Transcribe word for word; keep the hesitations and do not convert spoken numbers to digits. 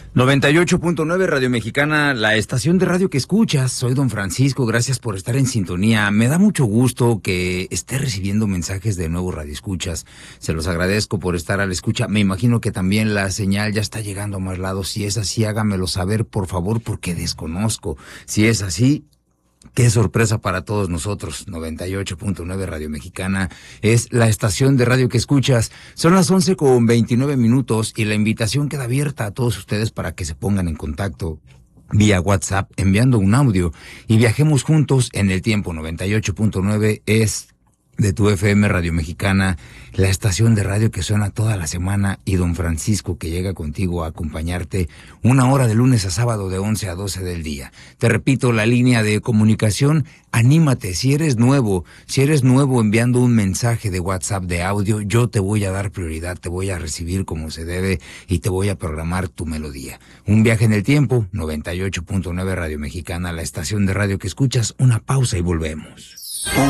noventa y ocho punto nueve Radio Mexicana, la estación de radio que escuchas. Soy don Francisco, gracias por estar en sintonía. Me da mucho gusto que esté recibiendo mensajes de nuevos radioescuchas. Se los agradezco por estar a la escucha. Me imagino que también la señal ya está llegando a más lados. Si es así, hágamelo saber, por favor, porque desconozco. Si es así, qué sorpresa para todos nosotros. noventa y ocho punto nueve Radio Mexicana es la estación de radio que escuchas. Son las once con veintinueve minutos y la invitación queda abierta a todos ustedes para que se pongan en contacto vía WhatsApp enviando un audio y viajemos juntos en el tiempo. noventa y ocho punto nueve es de tu F M Radio Mexicana, la estación de radio que suena toda la semana, y don Francisco que llega contigo a acompañarte una hora de lunes a sábado de once a doce del día. Te repito, la línea de comunicación, anímate, si eres nuevo, si eres nuevo enviando un mensaje de WhatsApp de audio, yo te voy a dar prioridad, te voy a recibir como se debe y te voy a programar tu melodía. Un viaje en el tiempo, noventa y ocho punto nueve Radio Mexicana, la estación de radio que escuchas. Una pausa y volvemos.